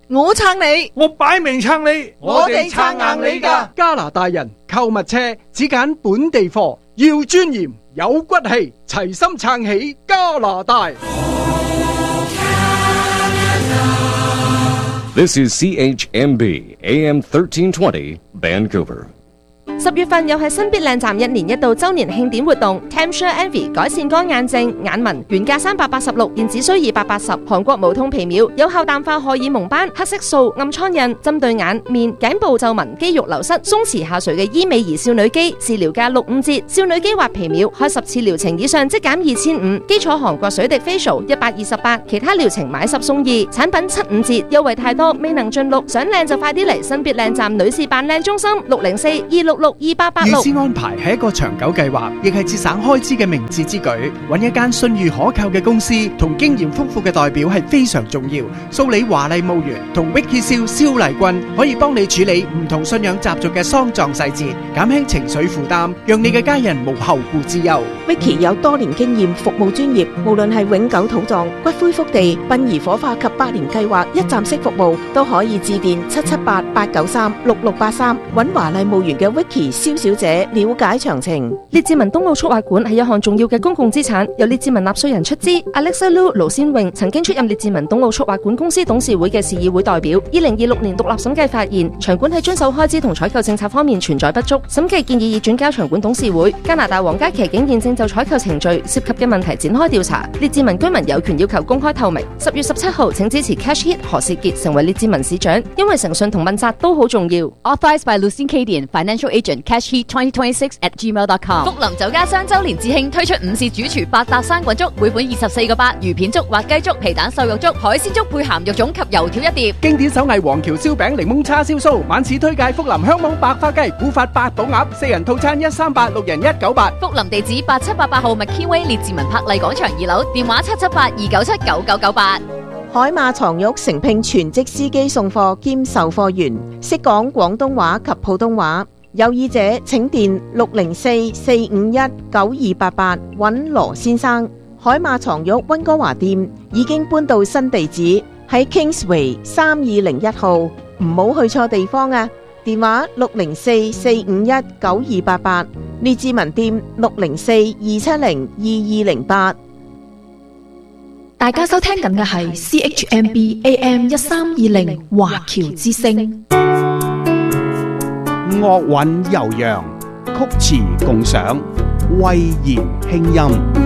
我撐你， 我擺明撐你， 我哋撐硬你㗎。 加拿大人購物車只揀本地貨，要尊嚴有骨氣，齊心撐起加拿大。 This is CHMB AM 1320 Vancouver。 10月份又係新必靚站1年1度周年慶典活動 Tempsure Envy 改善乾眼症眼紋，原價386，現只需280。韓國無痛皮秒有效淡化荷爾蒙斑、黑色素、暗瘡印，針對眼、面、頸部皺紋、肌肉流失、鬆弛下垂嘅醫美兒少女肌，治療價6-5折。少女肌或皮秒開10次療程以上即減2500。基礎韓國水滴 facial 128，其他療程買10送2，產品7-5折，優惠太多未能盡錄。想靚就快啲嚟新必靚站女士扮靚中心604-266-2886。 預先安排係一個長久計劃，亦係節省開支嘅明智之舉。揾一間信譽可靠嘅公司同經驗豐富嘅代表係非常重要。蘇里華麗墓園同 Vicky 蕭麗君可以幫你處理唔同信仰習俗嘅喪葬細節，減輕情緒負擔，讓你嘅家人無後顧之憂。 Vicky 有多年經驗，服務專業，無論係永久土葬、骨灰福地、殯儀火化及百年計劃一站式服務，都可以致電778-893-6683，揾華麗墓園嘅 Vicky蕭小姐了解詳情。 列治文東路速滑館係一項重要嘅公共資產，由列治文納稅人出資。Alexa Lu 盧先榮曾經出任列治文東路速滑館公司董事會嘅市議會代表。2026年獨立審計發現，場館喺遵守開支同採購政策方面存在不足，審計建議已轉交場館董事會。加拿大皇家騎警現正就採購程序涉及嘅問題展開調查。列治文居民有權要求公開透明。10月17號，請支持 Cash Hit 何士傑成為列治文市長，因為誠信同問責都好重要。 Authorized by Lucien Cadian, Financial Agent, cashheat2026@gmail.com。 福林酒家3周年致慶推出午市主廚百搭生滾粥，每款24個8，魚片粥、滑雞粥、皮蛋瘦肉粥、海鮮粥配鹹肉粽及油條一碟。 經典手藝黃橋燒餅、檸檬叉燒酥，晚市推介福林香網白花雞、古法八寶鴨，4人套餐138，6人198。 福林地址8788號 McKinway 列治文柏麗廣場2樓，電話778-297-9998。 海馬床褥誠聘全職司機送貨兼售貨員，識講廣東話及普通話。有意者請電604-451-9288揾羅先生。海馬床褥溫哥華店已經搬到新地址喺 Kingsway 3201號，唔好去錯地方啊！電話604-451-9288，列治文店604-270-2208。 大家收聽緊嘅係 CHMB AM 1320華僑之聲。 樂韻悠揚，曲詞共賞，慧言輕音。